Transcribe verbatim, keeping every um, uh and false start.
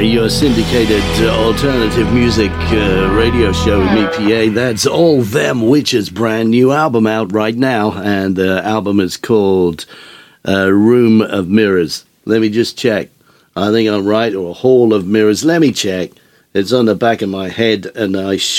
your syndicated uh, alternative music uh, radio show with me, P A. That's All Them Witches, brand new album out right now, and the album is called uh, Room of Mirrors. Let me just check. I think I'm right, or Hall of Mirrors. Let me check. It's on the back of my head, and I